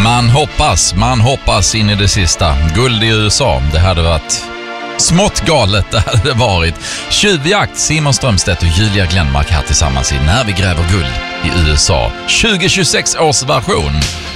Man hoppas in i det sista. Guld i USA, det hade varit smått galet, det hade det varit. Tjuvjakt, Simon Strömstedt och Julia Glenmark här tillsammans i När vi gräver guld i USA. 2026 års version.